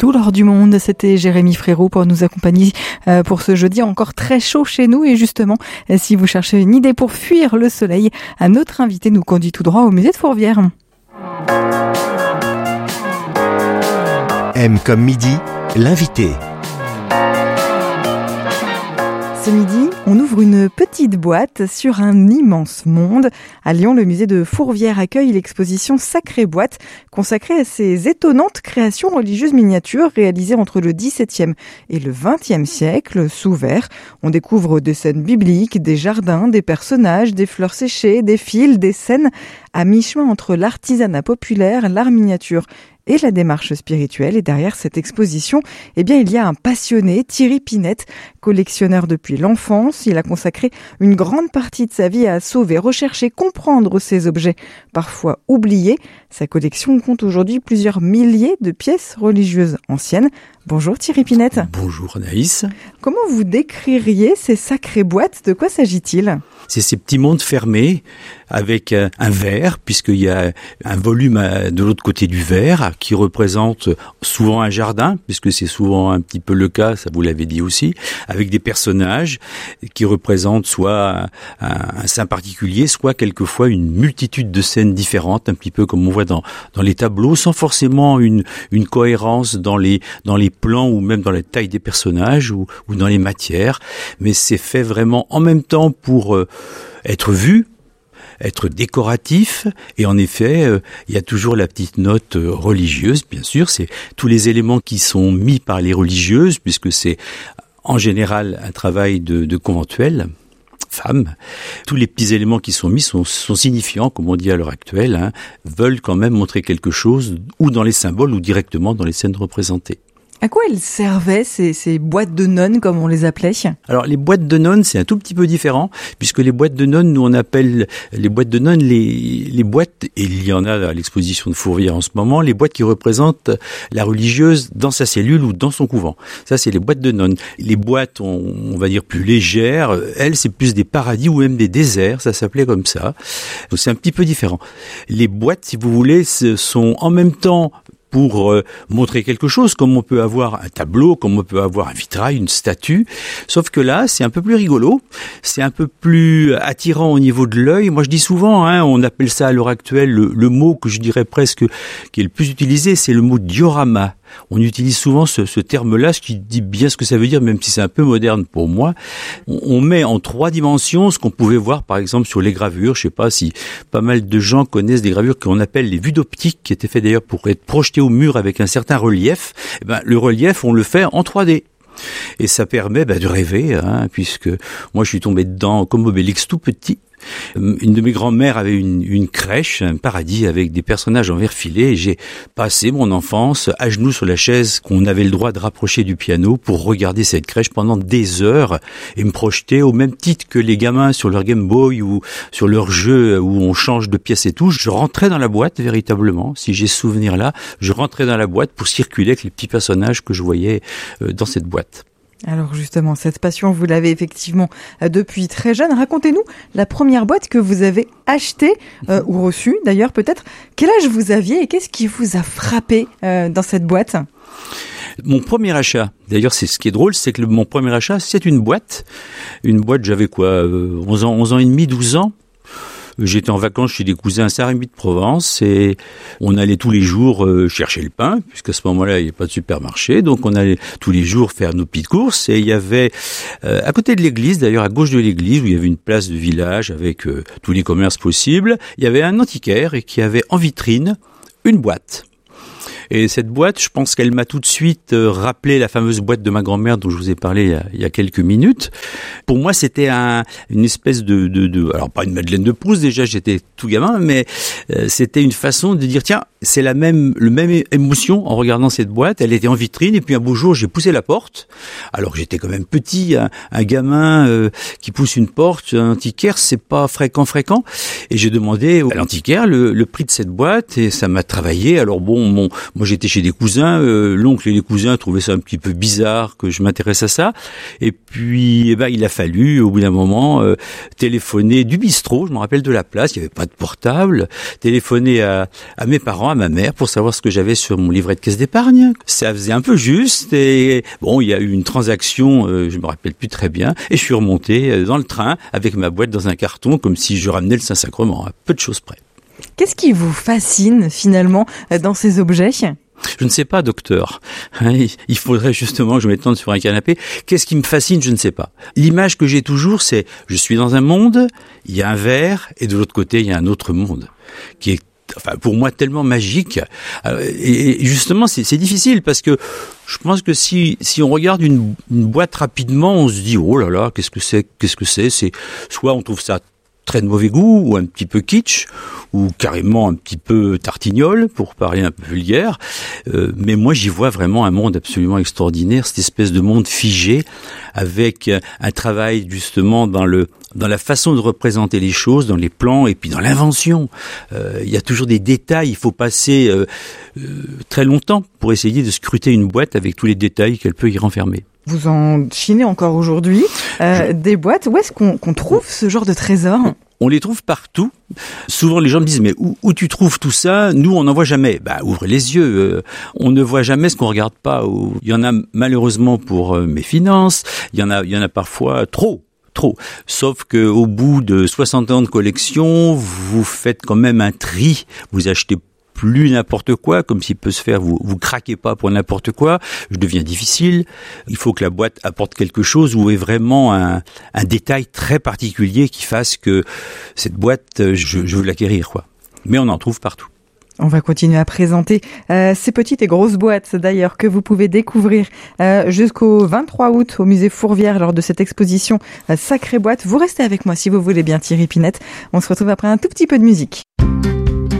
tout l'or du monde. C'était Jérémy Frérot pour nous accompagner pour ce jeudi encore très chaud chez nous. Et justement, si vous cherchez une idée pour fuir le soleil, notre invité nous conduit tout droit au musée de Fourvière. M comme midi, l'invité. Ce midi, on ouvre une petite boîte sur un immense monde. À Lyon, le musée de Fourvière accueille l'exposition Sacrée Boîte, consacrée à ces étonnantes créations religieuses miniatures réalisées entre le XVIIe et le XXe siècle, sous verre. On découvre des scènes bibliques, des jardins, des personnages, des fleurs séchées, des fils, des scènes à mi-chemin entre l'artisanat populaire, l'art miniature et la démarche spirituelle. Et derrière cette exposition, il y a un passionné, Thierry Pinette, collectionneur depuis l'enfance. Il a consacré une grande partie de sa vie à sauver, rechercher, comprendre ces objets parfois oubliés. Sa collection compte aujourd'hui plusieurs milliers de pièces religieuses anciennes. Bonjour Thierry Pinette. Bonjour Anaïs. Comment vous décririez ces sacrées boîtes ? De quoi s'agit-il ? C'est ces petits mondes fermés avec un verre, puisqu'il y a un volume de l'autre côté du verre qui représente souvent un jardin, puisque c'est souvent un petit peu le cas, ça vous l'avez dit aussi, avec des personnages qui représentent soit un saint particulier, soit quelquefois une multitude de scènes différentes, un petit peu comme on voit dans les tableaux, sans forcément une cohérence dans les plans ou même dans la taille des personnages ou dans les matières, mais c'est fait vraiment en même temps pour être vu, être décoratif, et en effet, il y a toujours la petite note religieuse, bien sûr, c'est tous les éléments qui sont mis par les religieuses, puisque c'est en général un travail de conventuel, femmes. Tous les petits éléments qui sont mis sont signifiants, comme on dit à l'heure actuelle, veulent quand même montrer quelque chose, ou dans les symboles, ou directement dans les scènes représentées. À quoi elles servaient, ces boîtes de nonnes, comme on les appelait ? Alors, les boîtes de nonnes, c'est un tout petit peu différent, puisque les boîtes de nonnes, nous, on appelle les boîtes de nonnes les boîtes, et il y en a à l'exposition de Fourvière en ce moment, les boîtes qui représentent la religieuse dans sa cellule ou dans son couvent. Ça, c'est les boîtes de nonnes. Les boîtes, on va dire, plus légères, elles, c'est plus des paradis ou même des déserts, ça s'appelait comme ça. Donc, c'est un petit peu différent. Les boîtes, si vous voulez, sont en même temps pour montrer quelque chose, comme on peut avoir un tableau, comme on peut avoir un vitrail, une statue. Sauf que là, c'est un peu plus rigolo, c'est un peu plus attirant au niveau de l'œil. Moi, je dis souvent, on appelle ça à l'heure actuelle, le mot que je dirais presque qui est le plus utilisé, c'est le mot diorama. On utilise souvent ce terme-là, ce qui dit bien ce que ça veut dire, même si c'est un peu moderne pour moi. On met en 3 dimensions ce qu'on pouvait voir, par exemple, sur les gravures. Je sais pas si pas mal de gens connaissent des gravures qu'on appelle les vues d'optique, qui étaient faites d'ailleurs pour être projetées au mur avec un certain relief. Le relief, on le fait en 3D. Et ça permet de rêver, puisque moi je suis tombé dedans comme Obélix tout petit. Une de mes grand-mères avait une crèche, un paradis avec des personnages en verre filé, et j'ai passé mon enfance à genoux sur la chaise qu'on avait le droit de rapprocher du piano pour regarder cette crèche pendant des heures et me projeter au même titre que les gamins sur leur Game Boy ou sur leur jeu où on change de pièce et tout. Je rentrais dans la boîte véritablement, si j'ai ce souvenir là, je rentrais dans la boîte pour circuler avec les petits personnages que je voyais dans cette boîte. Alors justement, cette passion, vous l'avez effectivement depuis très jeune. Racontez-nous la première boîte que vous avez achetée ou reçue d'ailleurs peut-être. Quel âge vous aviez et qu'est-ce qui vous a frappé dans cette boîte ? Mon premier achat, d'ailleurs c'est ce qui est drôle, c'est que mon premier achat c'est une boîte. Une boîte, j'avais 11 ans et demi, 12 ans. J'étais en vacances chez des cousins à Saint-Rémy-de-Provence et on allait tous les jours chercher le pain, puisqu'à ce moment-là, il n'y avait pas de supermarché. Donc, on allait tous les jours faire nos petites courses. Et il y avait, à côté de l'église, d'ailleurs, à gauche de l'église, où il y avait une place de village avec tous les commerces possibles, il y avait un antiquaire et qui avait en vitrine une boîte. Et cette boîte, je pense qu'elle m'a tout de suite rappelé la fameuse boîte de ma grand-mère dont je vous ai parlé il y a quelques minutes. Pour moi, c'était une espèce de alors pas une Madeleine de Proust, déjà j'étais tout gamin, mais c'était une façon de dire tiens, c'est le même émotion en regardant cette boîte. Elle était en vitrine et puis un beau jour, j'ai poussé la porte. Alors j'étais quand même petit, un gamin qui pousse une porte, un antiquaire, c'est pas fréquent. Et j'ai demandé à l'antiquaire le prix de cette boîte et ça m'a travaillé. Alors bon, mon moi j'étais chez des cousins, l'oncle et les cousins trouvaient ça un petit peu bizarre que je m'intéresse à ça. Et puis il a fallu au bout d'un moment téléphoner du bistrot, je me rappelle de la place, il n'y avait pas de portable, téléphoner à mes parents, à ma mère pour savoir ce que j'avais sur mon livret de caisse d'épargne. Ça faisait un peu juste et bon, il y a eu une transaction, je me rappelle plus très bien, et je suis remonté dans le train avec ma boîte dans un carton comme si je ramenais le Saint-Sacrement, à peu de choses près. Qu'est-ce qui vous fascine finalement dans ces objets ? Je ne sais pas, docteur. Il faudrait justement que je m'étende sur un canapé. Qu'est-ce qui me fascine? Je ne sais pas. L'image que j'ai toujours, c'est je suis dans un monde, il y a un verre, et de l'autre côté, il y a un autre monde qui est pour moi tellement magique. Et justement, c'est difficile parce que je pense que si on regarde une boîte rapidement, on se dit oh là là, qu'est-ce que c'est? C'est soit on trouve ça très de mauvais goût, ou un petit peu kitsch, ou carrément un petit peu tartignole, pour parler un peu vulgaire. Mais moi, j'y vois vraiment un monde absolument extraordinaire, cette espèce de monde figé, avec un travail justement dans la façon de représenter les choses, dans les plans, et puis dans l'invention. Il y a toujours des détails, il faut passer très longtemps pour essayer de scruter une boîte avec tous les détails qu'elle peut y renfermer. Vous en chinez encore aujourd'hui des boîtes. Où est-ce qu'on trouve ce genre de trésors ? On les trouve partout. Souvent, les gens me disent, mais où tu trouves tout ça? Nous, on n'en voit jamais. Ouvrez les yeux. On ne voit jamais ce qu'on regarde pas. Il y en a malheureusement pour mes finances. Il y en a parfois trop. Sauf que au bout de 60 ans de collection, vous faites quand même un tri. Vous achetez plus n'importe quoi, comme s'il peut se faire, vous craquez pas pour n'importe quoi, je deviens difficile. Il faut que la boîte apporte quelque chose où est vraiment un détail très particulier qui fasse que cette boîte, je veux l'acquérir, quoi. Mais on en trouve partout. On va continuer à présenter ces petites et grosses boîtes d'ailleurs que vous pouvez découvrir jusqu'au 23 août au musée Fourvière lors de cette exposition Sacrée Boîte. Vous restez avec moi si vous voulez bien, Thierry Pinette. On se retrouve après un tout petit peu de musique.